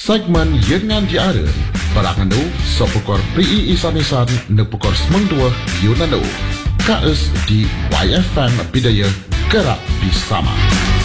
Segmen Yengan Diara Baranganu Sopukor Prii Isanisan Nepukor Semengdua Yunanu Kaes di YFM Bidaya Gerak Bersama.